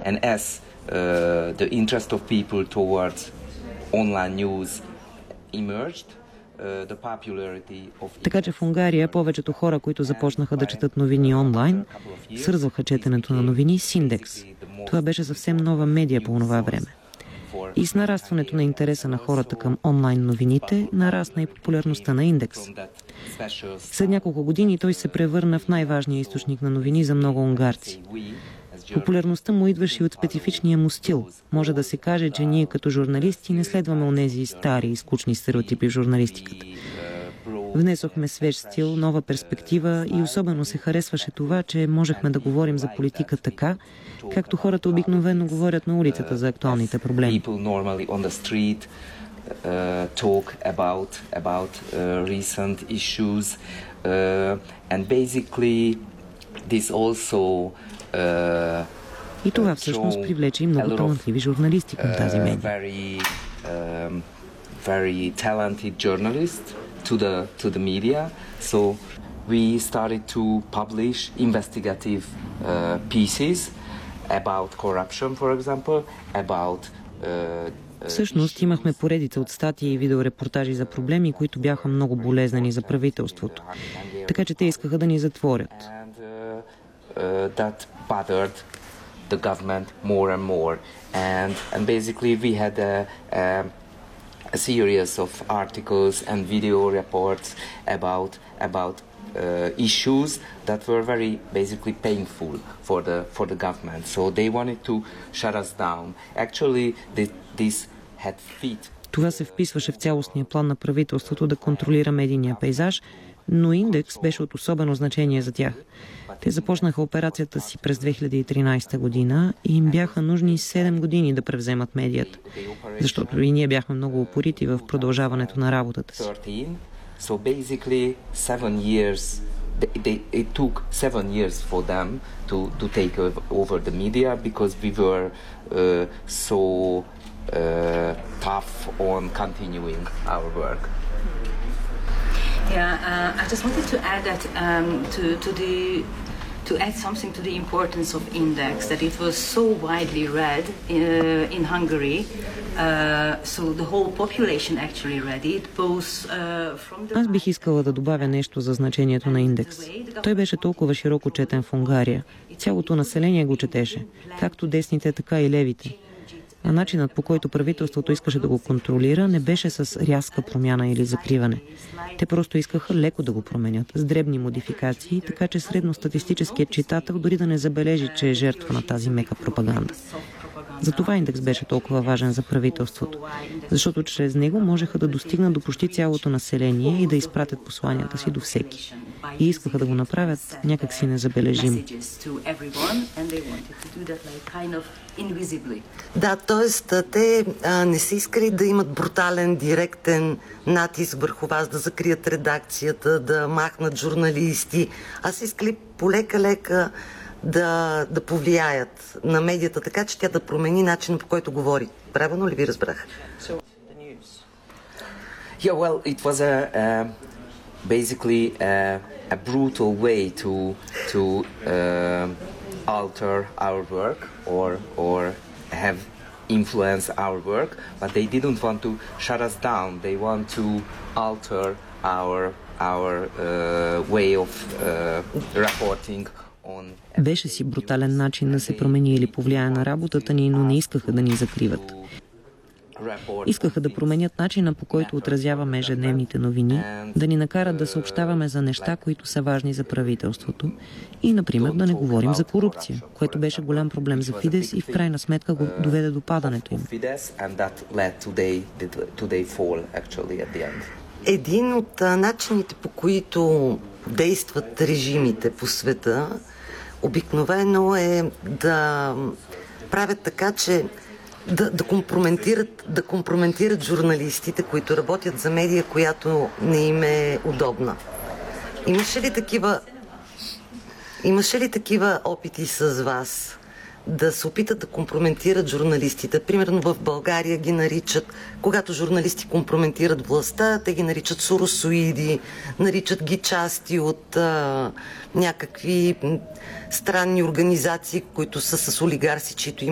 And as the interest of people towards online news emerged, the popularity of... Така че в Унгария повечето хора, които започнаха да четат новини онлайн, свързваха четенето на новини с индекс. Това беше съвсем нова медия по това време. И с нарастването на интереса на хората към онлайн новините, нарасна и популярността на индекс. След няколко години той се превърна в най-важния източник на новини за много унгарци. Популярността му идваше и от специфичния му стил. Може да се каже, че ние като журналисти не следваме онези стари и скучни стереотипи в журналистиката. Внесохме свеж стил, нова перспектива и особено се харесваше това, че можехме да говорим за политика така, както хората обикновено говорят на улицата за актуалните проблеми. И това всъщност привлече и много талантливи журналисти към тази медия. Very talented journalists to the media. So we started to publish investigative pieces about corruption, for example, about Всъщност имахме поредица от статии и видеорепортажи за проблеми, които бяха много болезнени за правителството. Така че те искаха да ни затворят. That bothered the government more and more. And basically we had a series of articles and video reports about issues that were very basically painful for the government. So they wanted to shut us down. Actually, this had fit. Това се вписваше в цялостния план на правителството да контролира медийния пейзаж, но индекс беше от особено значение за тях. Те започнаха операцията си през 2013 година и им бяха нужни 7 години да превземат медията, защото и ние бяхме много упорити в продължаването на работата си. So basically 7 years, it took 7 years for them to take over the media because we were so tough on continuing our work. Yeah, I just wanted to add that to add something to the importance of Index, that it was so widely read in Hungary, so the whole population actually read it, both from the... Аз бих искала да добавя нещо за значението на индекс. Той беше толкова широко четен в Унгария. Цялото население го четеше, както десните, така и левите. А начинът, по който правителството искаше да го контролира, не беше с рязка промяна или закриване. Те просто искаха леко да го променят, с дребни модификации, така че средностатистическият читател дори да не забележи, че е жертва на тази мека пропаганда. Затова индекс беше толкова важен за правителството, защото чрез него можеха да достигнат до почти цялото население и да изпратят посланията си до всеки. И искаха да го направят някакси незабележимо. Да, т.е. те не са искали да имат брутален, директен натиск върху вас, да закрият редакцията, да махнат журналисти, а са искали полека-лека да повлияят на медията, така че тя да промени начина, по който говори. Правилно ли ви разбрах? Yeah, well, it was basically a brutal way to alter our work or have influence our work, but they didn't want to shut us down. They want to alter our way of reporting. Беше си брутален начин да се промени или повлияе на работата ни, но не искаха да ни закриват. Искаха да променят начина, по който отразяваме ежедневните новини, да ни накарат да съобщаваме за неща, които са важни за правителството и, например, да не говорим за корупция, което беше голям проблем за Фидес и в крайна сметка го доведе до падането им. Един от начините, по които действат режимите по света, обикновено е да правят така, че да компрометират журналистите, които работят за медия, която не им е удобна. Имаше ли такива опити с вас да се опитат да компрометират журналистите? Примерно в България ги наричат, когато журналисти компрометират властта, те ги наричат соросоиди, наричат ги части от някакви странни организации, които са с олигарси, чието